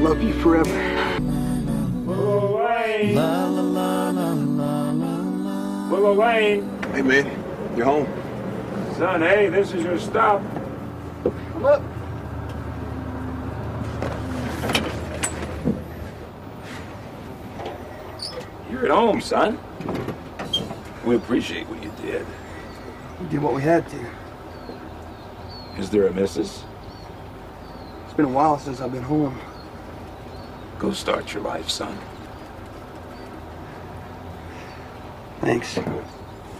love you forever. Willow Lane. La la la la la la la. Willow Lane. Hey, man, you're home. Son, hey, this is your stop. Come up. You're at home, son. We appreciate what you did. We did what we had to. Is there a missus? It's been a while since I've been home. Go start your life, son. Thanks.